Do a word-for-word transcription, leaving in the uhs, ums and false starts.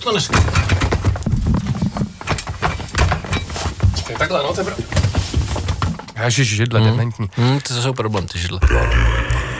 to dneska. Čekaj, takhle, no, tebra. Ježiš, židle, hmm. dementní. Hmm, to jsou problém, ty židle.